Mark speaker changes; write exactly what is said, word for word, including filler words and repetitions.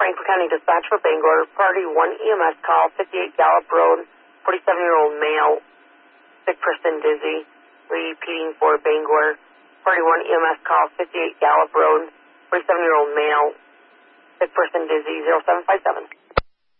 Speaker 1: Franklin County Dispatch for Bangor. Priority one E M S call, fifty-eight Gallup Road, forty-seven-year-old male, sick person dizzy. Repeating for Bangor. Priority one E M S call, fifty-eight Gallup Road, forty-seven-year-old male, sick person dizzy, zero seven five seven.